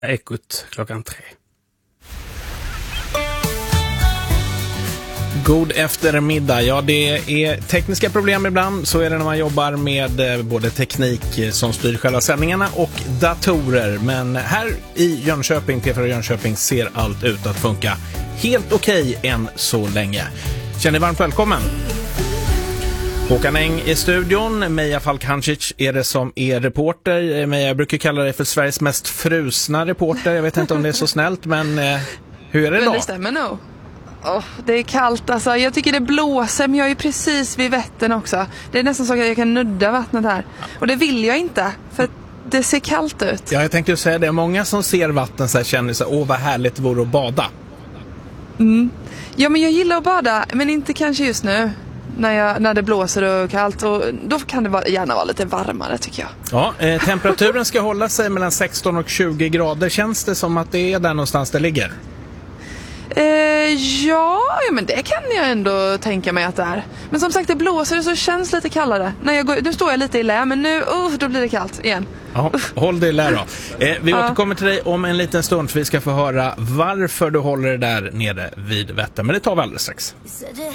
Ekot klockan 3. God eftermiddag. Ja, det är tekniska problem ibland. Så är det när man jobbar med både teknik som styr själva sändningarna och datorer. Men här i Jönköping, P4 Jönköping, ser allt ut att funka helt okej än så länge. Känner varmt välkommen. Håkan Eng i studion, Meja Falkhancic är det som är reporter. Meja, jag brukar kalla dig för Sveriges mest frusna reporter. Jag vet inte om det är så snällt, men hur är det då? Det stämmer nog. Det är kallt alltså. Jag tycker det blåser, men jag är precis vid Vättern också. Det är nästan så att jag kan nudda vattnet här. Och det vill jag inte, för det ser kallt ut. Ja, jag tänkte ju säga det. Många som ser vatten så här känner sig, vad härligt det vore att bada. Ja, men jag gillar att bada, men inte kanske just nu. När det blåser och kallt, och då kan det gärna vara lite varmare, tycker jag. Ja, temperaturen ska hålla sig mellan 16 och 20 grader. Känns det som att det är där någonstans det ligger? Ja, men det kan jag ändå tänka mig att det är. Men som sagt, det blåser så känns lite kallare. Nu står jag lite i lä, men nu då blir det kallt igen. Ja, håll dig i lä då. Vi återkommer till dig om en liten stund, för vi ska få höra varför du håller det där nere vid Vättern. Men det tar vi alldeles strax.